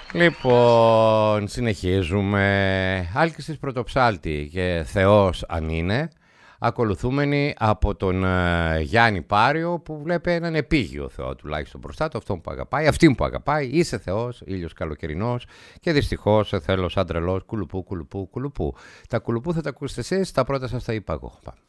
Λοιπόν, συνεχίζουμε. Άλκησης Πρωτοψάλτη και Θεός αν είναι, ακολουθούμενοι από τον Γιάννη Πάριο, που βλέπει έναν επίγειο Θεό τουλάχιστον μπροστά του, αυτόν που αγαπάει, αυτήν που αγαπάει. Είσαι Θεός, ήλιος καλοκαιρινός και δυστυχώς θέλω σαν τρελός κουλουπού, κουλουπού, κουλουπού. Τα κουλουπού θα τα ακούσετε εσείς, τα πρώτα σας τα είπα εγώ. Πάμε.